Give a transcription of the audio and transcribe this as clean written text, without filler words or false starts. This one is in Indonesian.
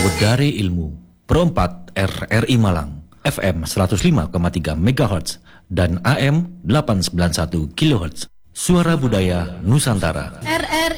Wedare Ilmu Pro 4 RRI Malang FM 105,3 MHz dan AM 891 kHz. Suara Budaya Nusantara.